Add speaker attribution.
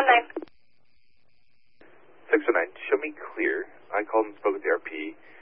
Speaker 1: 609, show me clear. I called and spoke with the RP.